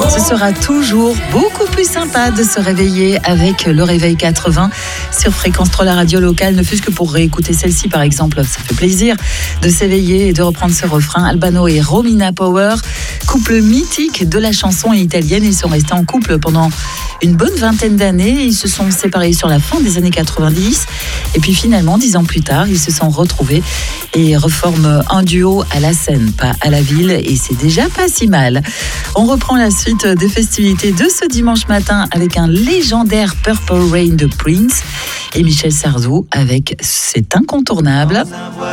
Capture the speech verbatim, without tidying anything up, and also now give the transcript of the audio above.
Ce sera toujours beaucoup plus sympa de se réveiller avec le Réveil quatre-vingts sur Fréquence trois, la radio locale, ne fût-ce que pour réécouter celle-ci par exemple. Ça fait plaisir de s'éveiller et de reprendre ce refrain. Albano et Romina Power, couple mythique de la chanson italienne. Ils sont restés en couple pendant une bonne vingtaine d'années. Ils se sont séparés sur la fin des années quatre-vingt-dix. Et puis finalement, dix ans plus tard, ils se sont retrouvés et reforment un duo à la scène, pas à la ville. Et c'est déjà pas si mal. On reprend la suite des festivités de ce dimanche matin avec un légendaire Purple Rain de Prince et Michel Sardou avec C'est incontournable.